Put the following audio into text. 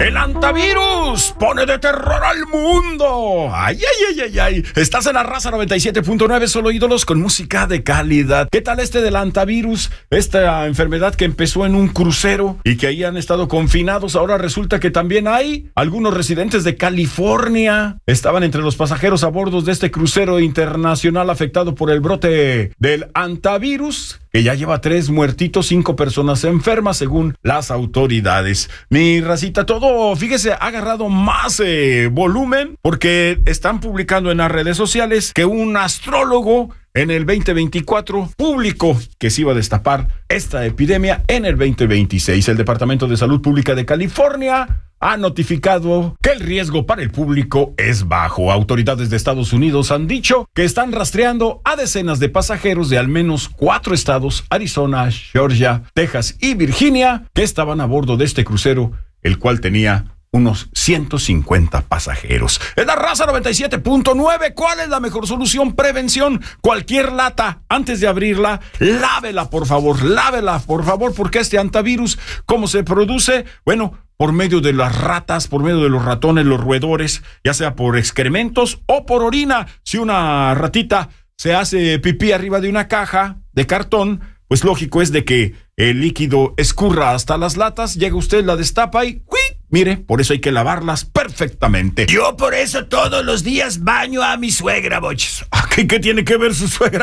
El antivirus pone de terror al mundo. Ay, ay, ay, ay, ay. Estás en la Raza 97.9, solo ídolos con música de calidad. ¿Qué tal del antivirus? Esta enfermedad que empezó en un crucero y que ahí han estado confinados. Ahora resulta que también hay algunos residentes de California. Estaban entre los pasajeros a bordo de este crucero internacional afectado por el brote del antivirus, que ya lleva 3 muertitos, 5 personas enfermas según las autoridades. Mi racita, todo, fíjese, ha agarrado más volumen porque están publicando en las redes sociales que un astrólogo en el 2024 publicó que se iba a destapar esta epidemia en el 2026. El Departamento de Salud Pública de California ha notificado que el riesgo para el público es bajo. Autoridades de Estados Unidos han dicho que están rastreando a decenas de pasajeros de al menos 4 estados, Arizona, Georgia, Texas y Virginia, que estaban a bordo de este crucero, el cual tenía unos 150 pasajeros. En la Raza 97.9, ¿cuál es la mejor solución? Prevención. Cualquier lata, antes de abrirla, lávela, por favor, porque este antivirus, ¿cómo se produce? Bueno, por medio de las ratas, por medio de los ratones, los roedores, ya sea por excrementos o por orina. Si una ratita se hace pipí arriba de una caja de cartón, pues lógico es de que el líquido escurra hasta las latas, llega usted, la destapa y ¡uy! Mire, por eso hay que lavarlas perfectamente. Yo por eso todos los días baño a mi suegra, boches. ¿Qué tiene que ver su suegra